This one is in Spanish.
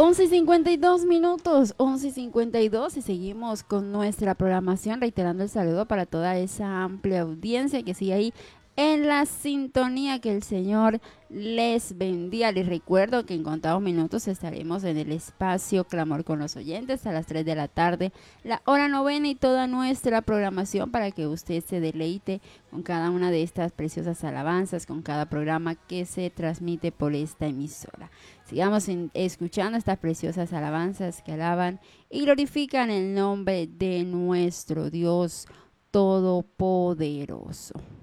11:52 minutos, 11:52 y seguimos con nuestra programación, reiterando el saludo para toda esa amplia audiencia que sigue ahí en la sintonía. Que el Señor les bendiga. Les recuerdo que en contados minutos estaremos en el espacio Clamor con los Oyentes a las 3 de la tarde, la hora novena, y toda nuestra programación para que usted se deleite con cada una de estas preciosas alabanzas, con cada programa que se transmite por esta emisora. Sigamos escuchando estas preciosas alabanzas que alaban y glorifican el nombre de nuestro Dios Todopoderoso.